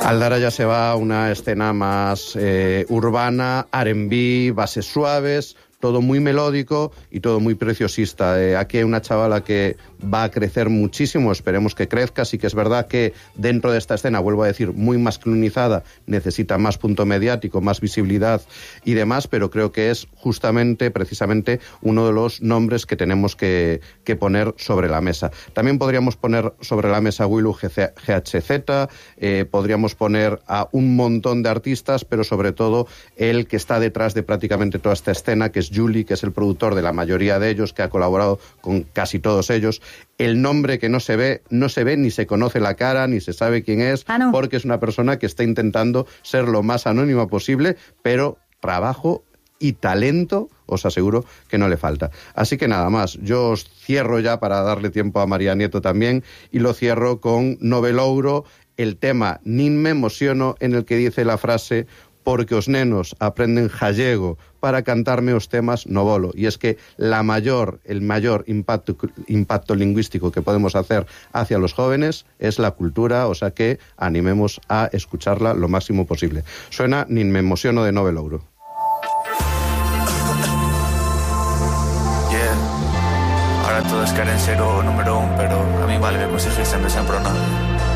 Aldara ya se va a una escena más urbana, R&B, bases suaves, todo muy melódico y todo muy preciosista. Aquí hay una chavala que va a crecer muchísimo, esperemos que crezca. Sí que es verdad que dentro de esta escena, vuelvo a decir, muy masculinizada, necesita más punto mediático, más visibilidad y demás, pero creo que es justamente, precisamente, uno de los nombres que tenemos que poner sobre la mesa. También podríamos poner sobre la mesa a Willu GHZ, podríamos poner a un montón de artistas, pero sobre todo el que está detrás de prácticamente toda esta escena, que es Juli, que es el productor de la mayoría de ellos, que ha colaborado con casi todos ellos. El nombre que no se ve, ni se conoce la cara, ni se sabe quién es, porque es una persona que está intentando ser lo más anónima posible, pero trabajo y talento, os aseguro que no le falta. Así que nada más, yo os cierro ya para darle tiempo a María Nieto también, y lo cierro con Novelouro, el tema Nin me emociono, en el que dice la frase: porque os nenos aprenden gallego para cantarme os temas no volo. Y es que el mayor impacto lingüístico que podemos hacer hacia los jóvenes es la cultura, o sea que animemos a escucharla lo máximo posible. Suena Nin me emociono de Novelouro. Ahora todos quieren ser o número 1, pero a mí vale, pues seguir siendo sempre o nada.